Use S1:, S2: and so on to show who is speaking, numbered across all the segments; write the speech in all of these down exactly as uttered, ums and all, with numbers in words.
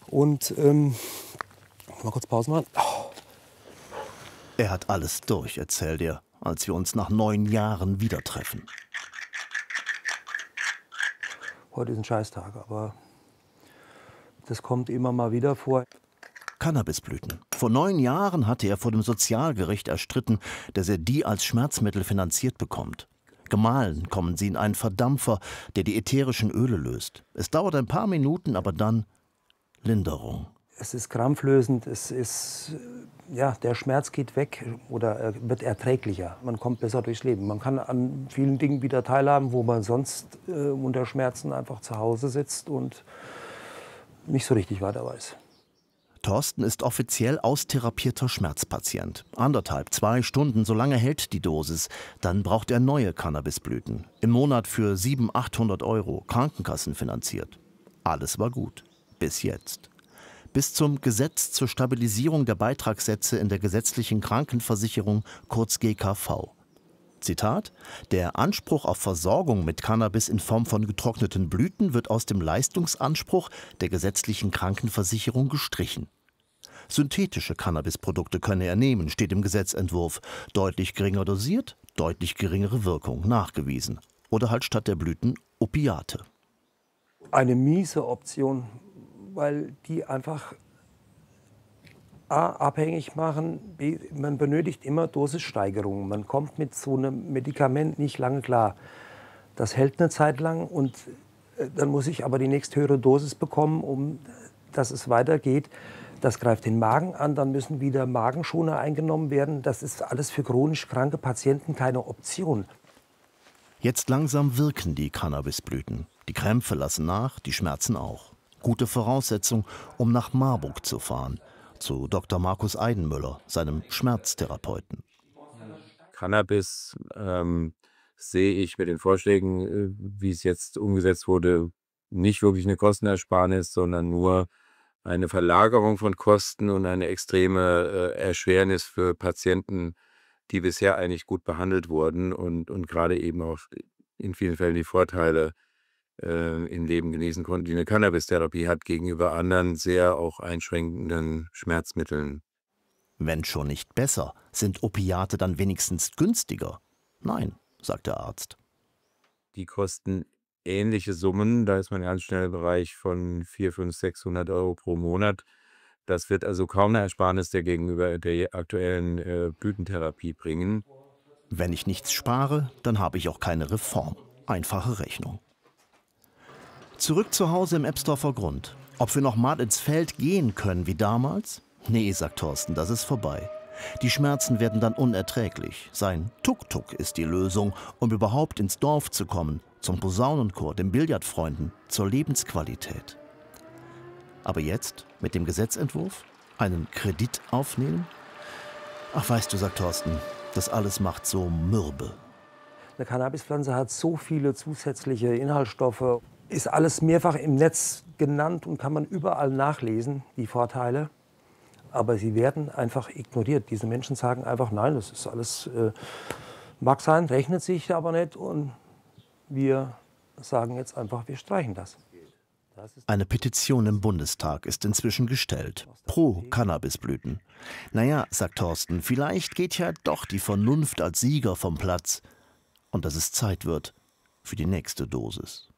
S1: Und ähm, mal kurz Pause machen. Oh.
S2: Er hat alles durch, erzählt er, als wir uns nach neun Jahren wieder treffen.
S1: Heute ist ein Scheißtag, aber das kommt immer mal wieder vor.
S2: Cannabisblüten. Vor neun Jahren hatte er vor dem Sozialgericht erstritten, dass er die als Schmerzmittel finanziert bekommt. Gemahlen kommen sie in einen Verdampfer, der die ätherischen Öle löst. Es dauert ein paar Minuten, aber dann Linderung.
S1: Es ist krampflösend, es ist, ja, der Schmerz geht weg oder wird erträglicher. Man kommt besser durchs Leben. Man kann an vielen Dingen wieder teilhaben, wo man sonst äh, unter Schmerzen einfach zu Hause sitzt und nicht so richtig weiter weiß.
S2: Thorsten ist offiziell austherapierter Schmerzpatient. Anderthalb, zwei Stunden, so lange hält die Dosis. Dann braucht er neue Cannabisblüten. Im Monat für siebenhundert, achthundert Euro, Krankenkassen finanziert. Alles war gut. Bis jetzt. Bis zum Gesetz zur Stabilisierung der Beitragssätze in der gesetzlichen Krankenversicherung, kurz G K V. Zitat: Der Anspruch auf Versorgung mit Cannabis in Form von getrockneten Blüten wird aus dem Leistungsanspruch der gesetzlichen Krankenversicherung gestrichen. Synthetische Cannabisprodukte könne er nehmen, steht im Gesetzentwurf. Deutlich geringer dosiert, deutlich geringere Wirkung, nachgewiesen. Oder halt statt der Blüten Opiate.
S1: Eine miese Option, weil die einfach A, abhängig machen, B, man benötigt immer Dosissteigerungen. Man kommt mit so einem Medikament nicht lange klar. Das hält eine Zeit lang und dann muss ich aber die nächsthöhere Dosis bekommen, um dass es weitergeht. Das greift den Magen an, dann müssen wieder Magenschoner eingenommen werden. Das ist alles für chronisch kranke Patienten keine Option.
S2: Jetzt langsam wirken die Cannabisblüten. Die Krämpfe lassen nach, die Schmerzen auch. Gute Voraussetzung, um nach Marburg zu fahren. Zu Doktor Markus Eidenmüller, seinem Schmerztherapeuten.
S3: Cannabis ähm, sehe ich mit den Vorschlägen, äh, wie es jetzt umgesetzt wurde, nicht wirklich eine Kostenersparnis, sondern nur eine Verlagerung von Kosten und eine extreme äh, Erschwernis für Patienten, die bisher eigentlich gut behandelt wurden und, und gerade eben auch in vielen Fällen die Vorteile äh, im Leben genießen konnten, die eine Cannabis-Therapie hat gegenüber anderen sehr auch einschränkenden Schmerzmitteln.
S2: Wenn schon nicht besser, sind Opiate dann wenigstens günstiger? Nein, sagt der Arzt.
S3: Die kosten ähnliche Summen, da ist man ganz schnell im Bereich von vierhundert, fünfhundert, sechshundert Euro pro Monat. Das wird also kaum eine Ersparnis der gegenüber der aktuellen äh, Blütentherapie bringen.
S2: Wenn ich nichts spare, dann habe ich auch keine Reform. Einfache Rechnung. Zurück zu Hause im Ebsdorfer Grund. Ob wir noch mal ins Feld gehen können wie damals? Nee, sagt Thorsten, das ist vorbei. Die Schmerzen werden dann unerträglich. Sein Tuk-Tuk ist die Lösung, um überhaupt ins Dorf zu kommen, zum Posaunenchor, den Billardfreunden, zur Lebensqualität. Aber jetzt, mit dem Gesetzentwurf, einen Kredit aufnehmen? Ach, weißt du, sagt Thorsten, das alles macht so mürbe.
S1: Eine Cannabispflanze hat so viele zusätzliche Inhaltsstoffe, ist alles mehrfach im Netz genannt und kann man überall nachlesen, die Vorteile. Aber sie werden einfach ignoriert. Diese Menschen sagen einfach, nein, das ist alles, äh, mag sein, rechnet sich aber nicht. Und wir sagen jetzt einfach, wir streichen das.
S2: Eine Petition im Bundestag ist inzwischen gestellt. Pro Cannabisblüten. Naja, sagt Thorsten, vielleicht geht ja doch die Vernunft als Sieger vom Platz. Und dass es Zeit wird für die nächste Dosis.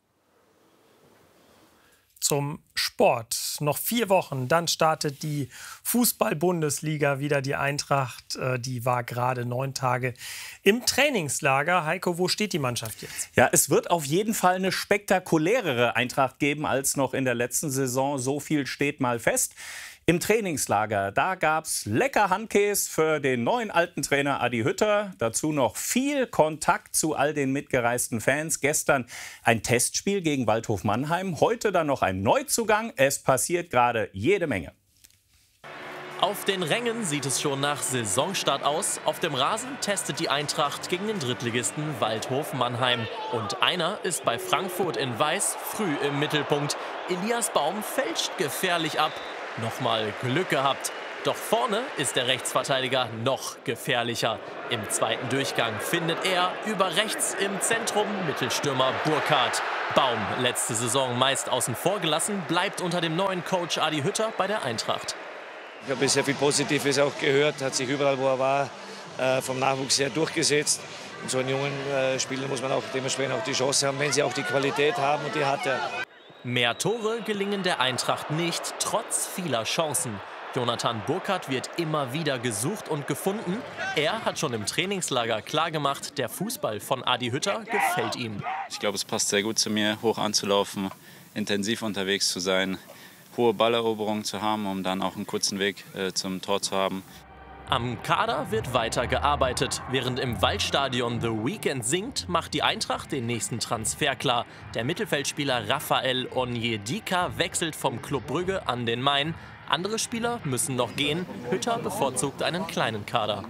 S4: Zum Sport. Noch vier Wochen, dann startet die Fußball-Bundesliga wieder. Die Eintracht, die war gerade neun Tage im Trainingslager. Heiko, wo steht die Mannschaft jetzt?
S5: Ja, es wird auf jeden Fall eine spektakulärere Eintracht geben als noch in der letzten Saison. So viel steht mal fest. Im Trainingslager, da gab es lecker Handkäse für den neuen alten Trainer Adi Hütter. Dazu noch viel Kontakt zu all den mitgereisten Fans. Gestern ein Testspiel gegen Waldhof Mannheim. Heute dann noch ein Neuzugang. Es passiert gerade jede Menge.
S6: Auf den Rängen sieht es schon nach Saisonstart aus. Auf dem Rasen testet die Eintracht gegen den Drittligisten Waldhof Mannheim. Und einer ist bei Frankfurt in Weiß früh im Mittelpunkt. Elias Baum fälscht gefährlich ab. Nochmal Glück gehabt. Doch vorne ist der Rechtsverteidiger noch gefährlicher. Im zweiten Durchgang findet er über rechts im Zentrum Mittelstürmer Burkhardt. Baum, letzte Saison meist außen vor gelassen, bleibt unter dem neuen Coach Adi Hütter bei der Eintracht.
S7: Ich habe sehr viel Positives auch gehört, hat sich überall, wo er war, äh, vom Nachwuchs her durchgesetzt. Und so einen jungen äh, Spieler muss man auch dementsprechend auch die Chance haben, wenn sie auch die Qualität haben, und die hat er.
S6: Mehr Tore gelingen der Eintracht nicht, trotz vieler Chancen. Jonathan Burkhardt wird immer wieder gesucht und gefunden. Er hat schon im Trainingslager klargemacht, der Fußball von Adi Hütter gefällt ihm.
S8: Ich glaube, es passt sehr gut zu mir, hoch anzulaufen, intensiv unterwegs zu sein, hohe Balleroberung zu haben, um dann auch einen kurzen Weg äh, zum Tor zu haben.
S6: Am Kader wird weiter gearbeitet. Während im Waldstadion The Weeknd singt, macht die Eintracht den nächsten Transfer klar. Der Mittelfeldspieler Raphael Onyedika wechselt vom Club Brügge an den Main. Andere Spieler müssen noch gehen. Hütter bevorzugt einen kleinen Kader.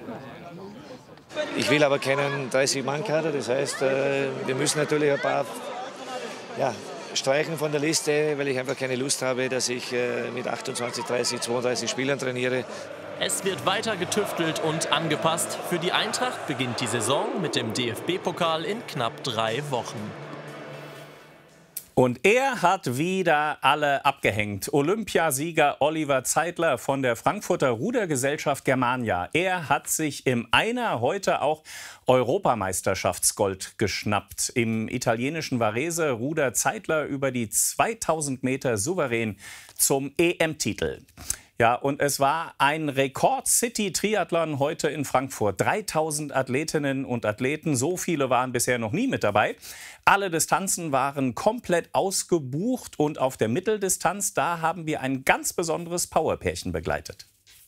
S7: Ich will aber keinen dreißig-Mann-Kader. Das heißt, wir müssen natürlich ein paar ja, streichen von der Liste, weil ich einfach keine Lust habe, dass ich mit achtundzwanzig, dreißig, zweiunddreißig Spielern trainiere.
S6: Es wird weiter getüftelt und angepasst. Für die Eintracht beginnt die Saison mit dem D F B-Pokal in knapp drei Wochen.
S5: Und er hat wieder alle abgehängt. Olympiasieger Oliver Zeitler von der Frankfurter Rudergesellschaft Germania. Er hat sich im Einer heute auch Europameisterschaftsgold geschnappt. Im italienischen Varese rudert Zeitler über die zweitausend Meter souverän zum E M-Titel. Ja, und es war ein Rekord-City-Triathlon heute in Frankfurt. dreitausend Athletinnen und Athleten, so viele waren bisher noch nie mit dabei. Alle Distanzen waren komplett ausgebucht und auf der Mitteldistanz, da haben wir ein ganz besonderes Powerpärchen begleitet.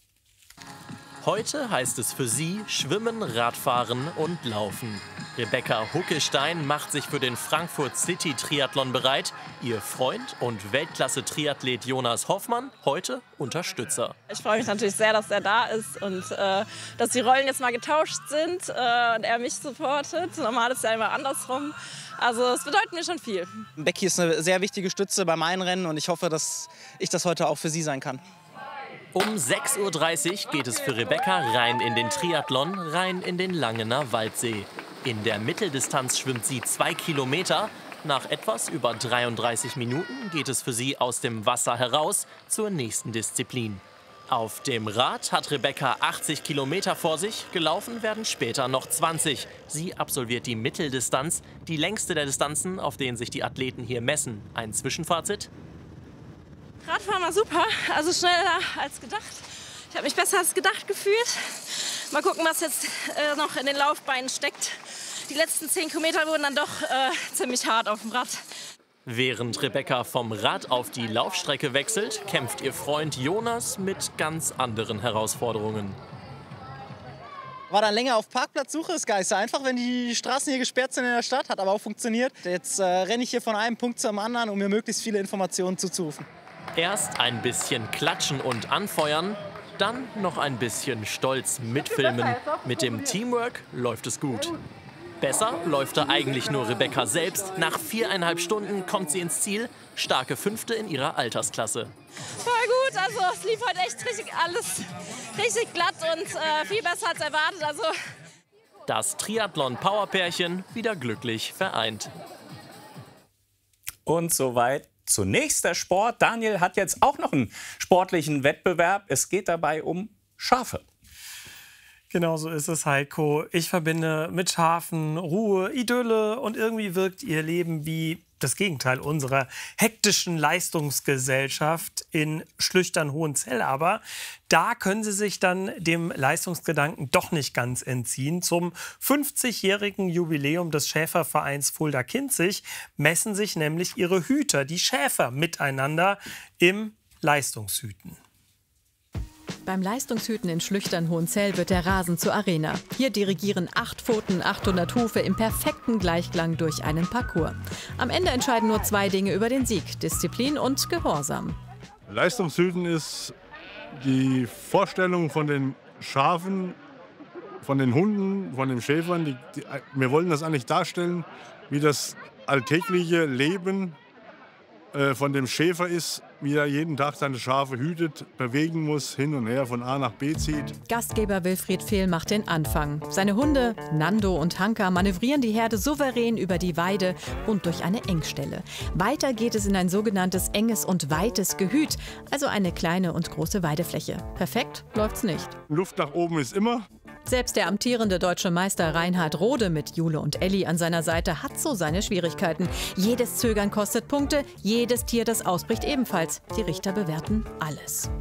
S6: Heute heißt es für sie Schwimmen, Radfahren und Laufen. Rebecca Huckestein macht sich für den Frankfurt City Triathlon bereit. Ihr Freund und Weltklasse-Triathlet Jonas Hoffmann heute Unterstützer.
S9: Ich freue mich natürlich sehr, dass er da ist und äh, dass die Rollen jetzt mal getauscht sind äh, und er mich supportet. Normal ist es ja immer andersrum. Also es bedeutet mir schon viel.
S10: Becky ist eine sehr wichtige Stütze bei meinen Rennen und ich hoffe, dass ich das heute auch für sie sein kann.
S6: Um sechs Uhr dreißig geht es für Rebecca rein in den Triathlon, rein in den Langener Waldsee. In der Mitteldistanz schwimmt sie zwei Kilometer. Nach etwas über dreiunddreißig Minuten geht es für sie aus dem Wasser heraus zur nächsten Disziplin. Auf dem Rad hat Rebecca achtzig Kilometer vor sich, gelaufen werden später noch zwanzig. Sie absolviert die Mitteldistanz, die längste der Distanzen, auf denen sich die Athleten hier messen. Ein Zwischenfazit?
S9: Radfahren war super, also schneller als gedacht. Ich habe mich besser als gedacht gefühlt. Mal gucken, was jetzt äh, noch in den Laufbeinen steckt. Die letzten zehn Kilometer wurden dann doch äh, ziemlich hart auf dem Rad.
S6: Während Rebecca vom Rad auf die Laufstrecke wechselt, kämpft ihr Freund Jonas mit ganz anderen Herausforderungen.
S10: War dann länger auf Parkplatzsuche, ist gar nicht so einfach, wenn die Straßen hier gesperrt sind in der Stadt, hat aber auch funktioniert. Jetzt äh, renne ich hier von einem Punkt zum anderen, um mir möglichst viele Informationen zuzurufen.
S6: Erst ein bisschen klatschen und anfeuern, dann noch ein bisschen stolz mitfilmen. Mit dem Teamwork läuft es gut. Besser läuft da eigentlich nur Rebecca selbst. Nach viereinhalb Stunden kommt sie ins Ziel. Starke Fünfte in ihrer Altersklasse.
S9: Voll gut, also es lief heute echt richtig alles richtig glatt und äh, viel besser als erwartet. Also
S6: das Triathlon-Powerpärchen wieder glücklich vereint.
S5: Und soweit zunächst der Sport. Daniel hat jetzt auch noch einen sportlichen Wettbewerb. Es geht dabei um Schafe.
S4: Genau so ist es, Heiko. Ich verbinde mit Schafen Ruhe, Idylle und irgendwie wirkt ihr Leben wie das Gegenteil unserer hektischen Leistungsgesellschaft in Schlüchtern-Hohenzell. Aber da können sie sich dann dem Leistungsgedanken doch nicht ganz entziehen. Zum fünfzigjährigen Jubiläum des Schäfervereins Fulda-Kinzig messen sich nämlich ihre Hüter, die Schäfer, miteinander im Leistungshüten.
S11: Beim Leistungshüten in Schlüchtern-Hohenzell wird der Rasen zur Arena. Hier dirigieren acht Pfoten, achthundert Hufe im perfekten Gleichklang durch einen Parcours. Am Ende entscheiden nur zwei Dinge über den Sieg: Disziplin und Gehorsam.
S12: Leistungshüten ist die Vorstellung von den Schafen, von den Hunden, von den Schäfern. Die, die, wir wollen das eigentlich darstellen, wie das alltägliche Leben äh, von dem Schäfer ist, wie er jeden Tag seine Schafe hütet, bewegen muss, hin und her von A nach B zieht.
S11: Gastgeber Wilfried Fehl macht den Anfang. Seine Hunde, Nando und Hanka, manövrieren die Herde souverän über die Weide und durch eine Engstelle. Weiter geht es in ein sogenanntes enges und weites Gehüt, also eine kleine und große Weidefläche. Perfekt läuft's nicht.
S12: Luft nach oben ist immer.
S11: Selbst der amtierende deutsche Meister Reinhard Rode mit Jule und Elli an seiner Seite hat so seine Schwierigkeiten. Jedes Zögern kostet Punkte, jedes Tier, das ausbricht, ebenfalls. Die Richter bewerten alles.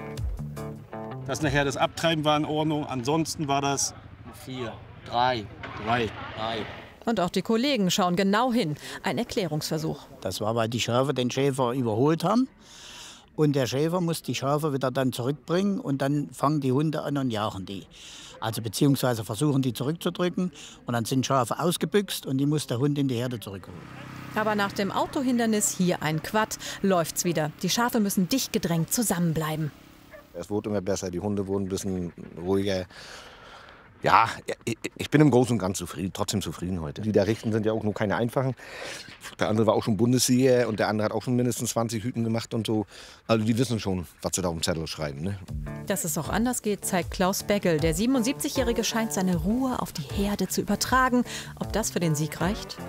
S13: Das nachher das Abtreiben war in Ordnung, ansonsten war das
S14: vier, drei,
S13: drei.
S14: drei.
S11: Und auch die Kollegen schauen genau hin. Ein Erklärungsversuch.
S15: Das war, weil die Schafe den Schäfer überholt haben. Und der Schäfer muss die Schafe wieder dann zurückbringen und dann fangen die Hunde an und jagen die. Also beziehungsweise versuchen die zurückzudrücken und dann sind Schafe ausgebüxt und die muss der Hund in die Herde zurückholen.
S11: Aber nach dem Autohindernis hier ein Quad, läuft's wieder. Die Schafe müssen dicht gedrängt zusammenbleiben.
S16: Es wurde immer besser, die Hunde wurden ein bisschen ruhiger. Ja, ich bin im Großen und Ganzen zufrieden, trotzdem zufrieden heute. Die da richten sind ja auch nur keine einfachen. Der andere war auch schon Bundessieger und der andere hat auch schon mindestens zwanzig Hüten gemacht und so. Also die wissen schon, was sie da auf dem Zettel schreiben. Ne?
S11: Dass es auch anders geht, zeigt Klaus Beggel. Der siebenundsiebzigjährige scheint seine Ruhe auf die Herde zu übertragen. Ob das für den Sieg reicht?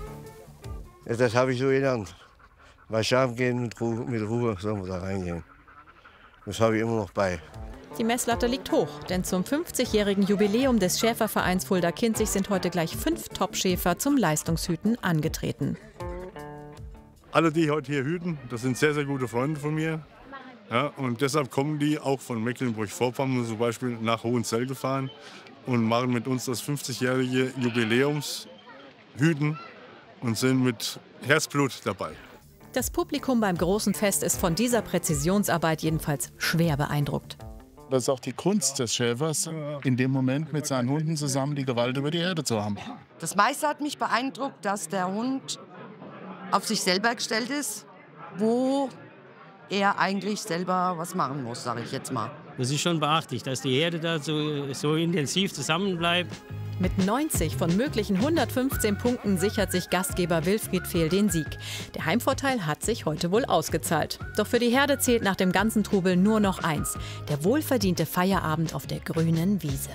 S17: Ja, das habe ich so gelernt. Bei Schafen gehen mit Ruhe, mit Ruhe sollen wir da reingehen. Das habe ich immer noch bei.
S11: Die Messlatte liegt hoch, denn zum fünfzigjährigen Jubiläum des Schäfervereins Fulda-Kinzig sind heute gleich fünf Top-Schäfer zum Leistungshüten angetreten.
S12: Alle, die heute hier hüten, das sind sehr, sehr gute Freunde von mir. Ja, und deshalb kommen die auch von Mecklenburg-Vorpommern zum Beispiel nach Hohenzell gefahren und machen mit uns das fünfzigjährige Jubiläumshüten und sind mit Herzblut dabei.
S11: Das Publikum beim großen Fest ist von dieser Präzisionsarbeit jedenfalls schwer beeindruckt.
S18: Das ist auch die Kunst des Schäfers, in dem Moment mit seinen Hunden zusammen die Gewalt über die Herde zu haben.
S19: Das meiste hat mich beeindruckt, dass der Hund auf sich selber gestellt ist, wo er eigentlich selber was machen muss, sage ich jetzt mal.
S14: Das ist schon beachtlich, dass die Herde da so, so intensiv zusammenbleibt.
S11: Mit neunzig von möglichen hundertfünfzehn Punkten sichert sich Gastgeber Wilfried Fehl den Sieg. Der Heimvorteil hat sich heute wohl ausgezahlt. Doch für die Herde zählt nach dem ganzen Trubel nur noch eins: der wohlverdiente Feierabend auf der grünen Wiese.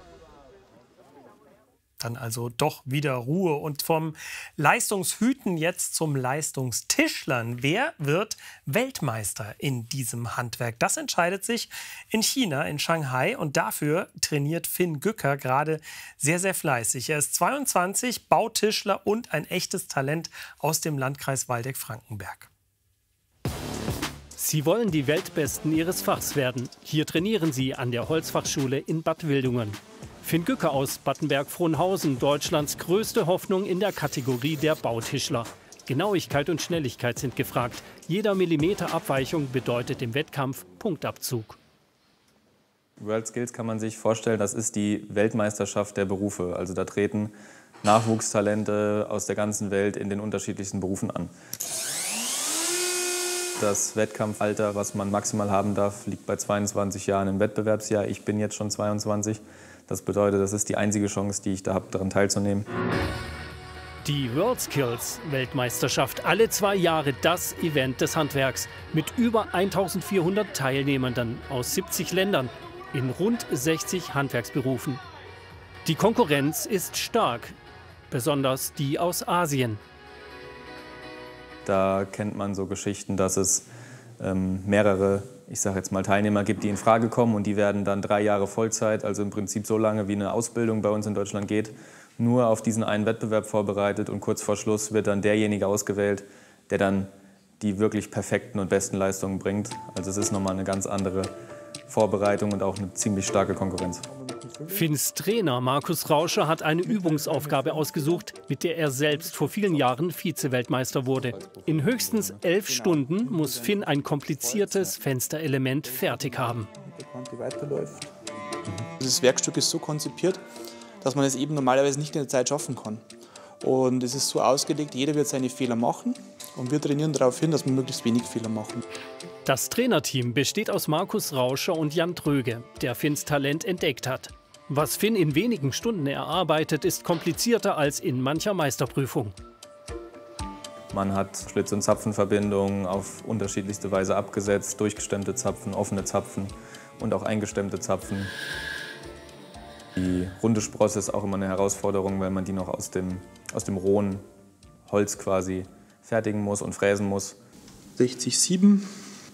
S4: Dann also doch wieder Ruhe. Und vom Leistungshüten jetzt zum Leistungstischlern. Wer wird Weltmeister in diesem Handwerk? Das entscheidet sich in China, in Shanghai. Und dafür trainiert Finn Gücker gerade sehr, sehr fleißig. Er ist zweiundzwanzig, Bautischler und ein echtes Talent aus dem Landkreis Waldeck-Frankenberg.
S20: Sie wollen die Weltbesten ihres Fachs werden. Hier trainieren sie an der Holzfachschule in Bad Wildungen. Finn Gücker aus Battenberg-Frohnhausen, Deutschlands größte Hoffnung in der Kategorie der Bautischler. Genauigkeit und Schnelligkeit sind gefragt. Jeder Millimeter Abweichung bedeutet im Wettkampf Punktabzug.
S21: World Skills kann man sich vorstellen, das ist die Weltmeisterschaft der Berufe. Also da treten Nachwuchstalente aus der ganzen Welt in den unterschiedlichsten Berufen an. Das Wettkampfalter, was man maximal haben darf, liegt bei zweiundzwanzig Jahren im Wettbewerbsjahr. Ich bin jetzt schon zweiundzwanzig. Das bedeutet, das ist die einzige Chance, die ich da habe, daran teilzunehmen.
S20: Die World Skills Weltmeisterschaft, alle zwei Jahre das Event des Handwerks. Mit über eintausendvierhundert Teilnehmern aus siebzig Ländern in rund sechzig Handwerksberufen. Die Konkurrenz ist stark, besonders die aus Asien.
S21: Da kennt man so Geschichten, dass es ähm, mehrere, ich sage jetzt mal, Teilnehmer gibt, die in Frage kommen, und die werden dann drei Jahre Vollzeit, also im Prinzip so lange wie eine Ausbildung bei uns in Deutschland geht, nur auf diesen einen Wettbewerb vorbereitet, und kurz vor Schluss wird dann derjenige ausgewählt, der dann die wirklich perfekten und besten Leistungen bringt. Also es ist nochmal eine ganz andere Vorbereitung und auch eine ziemlich starke Konkurrenz.
S20: Finns Trainer Markus Rauscher hat eine Übungsaufgabe ausgesucht, mit der er selbst vor vielen Jahren Vize-Weltmeister wurde. In höchstens elf Stunden muss Finn ein kompliziertes Fensterelement fertig haben.
S22: Dieses Werkstück ist so konzipiert, dass man es eben normalerweise nicht in der Zeit schaffen kann. Und es ist so ausgelegt, jeder wird seine Fehler machen, und wir trainieren darauf hin, dass wir möglichst wenig Fehler machen.
S20: Das Trainerteam besteht aus Markus Rauscher und Jan Tröge, der Finns Talent entdeckt hat. Was Finn in wenigen Stunden erarbeitet, ist komplizierter als in mancher Meisterprüfung.
S21: Man hat Schlitz- und Zapfenverbindungen auf unterschiedlichste Weise abgesetzt, durchgestemmte Zapfen, offene Zapfen und auch eingestemmte Zapfen. Die runde Sprosse ist auch immer eine Herausforderung, weil man die noch aus dem, aus dem rohen Holz quasi fertigen muss und fräsen muss.
S22: sechzig Komma sieben,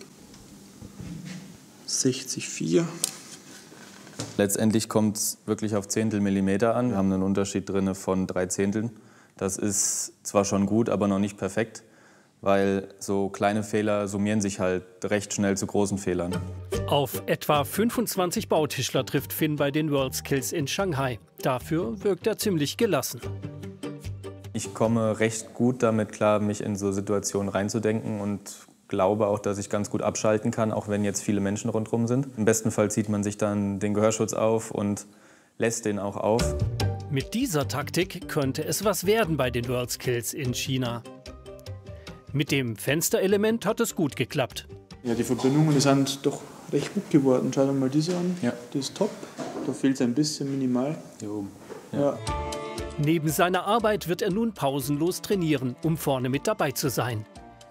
S22: sechzig Komma vier.
S21: Letztendlich kommt es wirklich auf Zehntelmillimeter an. Wir haben einen Unterschied drin von drei Zehnteln. Das ist zwar schon gut, aber noch nicht perfekt, weil so kleine Fehler summieren sich halt recht schnell zu großen Fehlern.
S20: Auf etwa fünfundzwanzig Bautischler trifft Finn bei den WorldSkills in Shanghai. Dafür wirkt er ziemlich gelassen.
S21: Ich komme recht gut damit klar, mich in so Situationen reinzudenken und glaube auch, dass ich ganz gut abschalten kann, auch wenn jetzt viele Menschen rundherum sind. Im besten Fall zieht man sich dann den Gehörschutz auf und lässt den auch auf.
S20: Mit dieser Taktik könnte es was werden bei den WorldSkills in China. Mit dem Fensterelement hat es gut geklappt.
S22: Ja, die Verbindungen die sind doch recht gut geworden. Schau dir mal diese an. Ja. Die ist top. Da fehlt es ein bisschen minimal. Hier oben. Ja. Ja.
S20: Neben seiner Arbeit wird er nun pausenlos trainieren, um vorne mit dabei zu sein.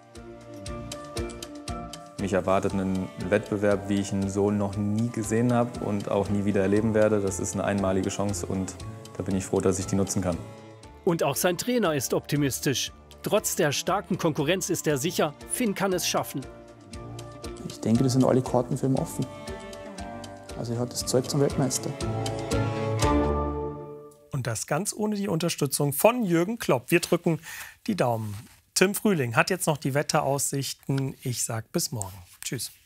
S21: Mich erwartet ein Wettbewerb, wie ich ihn so noch nie gesehen habe und auch nie wieder erleben werde. Das ist eine einmalige Chance und da bin ich froh, dass ich die nutzen kann.
S20: Und auch sein Trainer ist optimistisch. Trotz der starken Konkurrenz ist er sicher, Finn kann es schaffen.
S22: Ich denke, das sind alle Karten für ihn offen. Also er hat das Zeug zum Weltmeister.
S4: Und das ganz ohne die Unterstützung von Jürgen Klopp. Wir drücken die Daumen. Tim Frühling hat jetzt noch die Wetteraussichten. Ich sage bis morgen. Tschüss.